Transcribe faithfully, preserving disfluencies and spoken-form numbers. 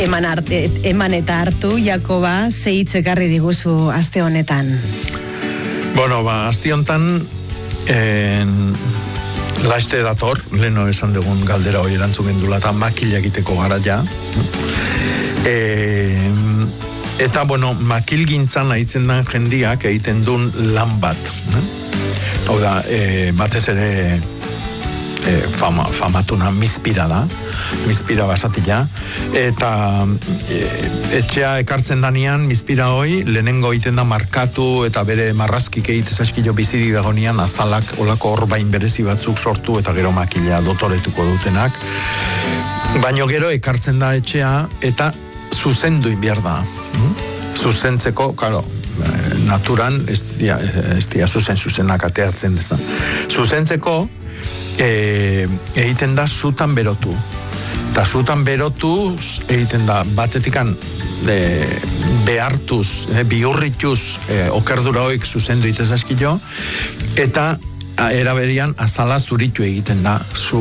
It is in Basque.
eman, arte, eman eta hartu, Jakoba, ze hitz ekarri diguzu aste honetan? Bueno, ba, aste honetan en... laiste dator, leno esan dugun galdera hori erantzun gendula, eta makila egiteko gara ja. E, eta, bueno, makil gintzan ahitzen den jendiak egiten duen lan bat. Eh? Hau da, e, batez ere e, fama, famatuna mizpira da, mizpira basatila, eta e, etxea ekartzen danean mizpira hoi, lehenengo egiten da markatu eta bere marrazkik egitez askilo bizirik dagonean azalak olako orbain berezi batzuk sortu eta gero makila dotoretuko dutenak. Baino gero ekartzen da etxea eta zuzendu inbiar da. Hmm? Zuzentzeko, karo, naturan ez dia, ez dia zuzen zuzenak ateatzen ez da. Zuzentzeko e, egiten da zutan berotu. Eta zutan berotu egiten da batetikan e, behartuz, e, bihurrituz e, okerdura hoik zuzendu itez askilo, eta eraberian azala zuritu egiten da. Zu